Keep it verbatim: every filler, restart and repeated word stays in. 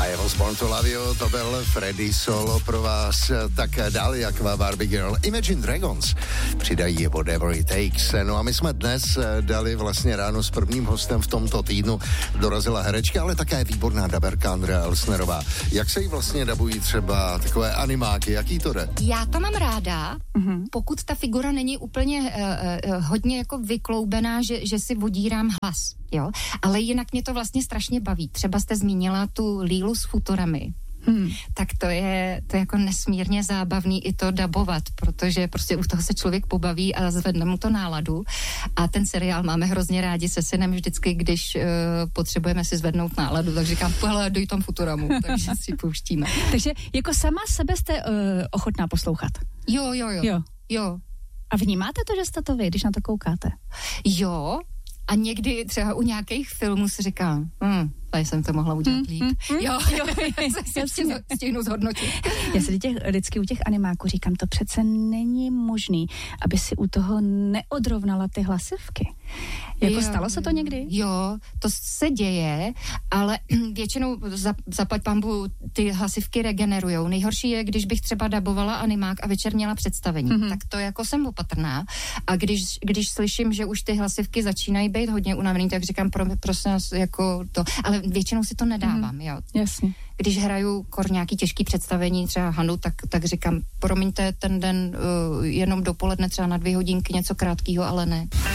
A jeho Born to Love You, to byl Freddy Solo pro vás. Tak dál, jak má Barbie Girl. Imagine Dragons přidají Whatever It Takes. No a my jsme dnes dali vlastně ráno s prvním hostem v tomto týdnu. Dorazila herečka, ale také výborná daberka Andrea Elsnerová. Jak se jí vlastně dabují třeba takové animáky? Jaký to jde? Já to mám ráda, mm-hmm. pokud ta figura není úplně uh, uh, hodně jako vykloubená, že, že si vodírám hlas, jo. Ale jinak mě to vlastně strašně baví. Třeba jste zmínila tu Lílu s Futurami. Hmm. Tak to je, to je jako nesmírně zábavný i to dabovat, protože prostě u toho se člověk pobaví a zvedne mu to náladu. A ten seriál máme hrozně rádi se synem vždycky, když uh, potřebujeme si zvednout náladu, tak říkám, hele, doj tam Futuramu, takže si pouštíme. Takže jako sama sebe jste uh, ochotná poslouchat? Jo, jo, jo. Jo. Jo. A vnímáte to, že jste to vy, když na to koukáte? Jo. A někdy třeba u nějakých filmů si říkám, hm, tady jsem to mohla udělat líp. Mm, mm, jo, jo, se stihnu zhodnotit. Já si těch, vždycky u těch animáků říkám, to přece není možný, aby si u toho neodrovnala ty hlasivky. Jako jo, stalo se to někdy? Jo, to se děje, ale většinou za, zaplať pambu ty hlasivky regenerujou. Nejhorší je, když bych třeba dabovala animák a večer měla představení. Mm-hmm. Tak to jako jsem opatrná. A když, když slyším, že už ty hlasivky začínají být hodně unavený, tak říkám, pro, prosím nás, jako to. Ale většinou si to nedávám, mm-hmm. jo. Jasně. Když hraju kor nějaký těžký představení, třeba Hanu, tak, tak říkám, promiňte ten den uh, jenom dopoledne třeba na dvě hodinky něco krátkého, ale ne.